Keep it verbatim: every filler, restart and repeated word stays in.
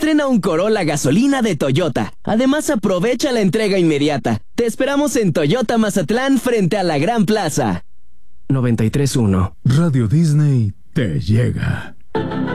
Estrena un Corolla gasolina de Toyota. Además, aprovecha la entrega inmediata. Te esperamos en Toyota Mazatlán frente a la Gran Plaza. noventa y tres punto uno Radio Disney te llega.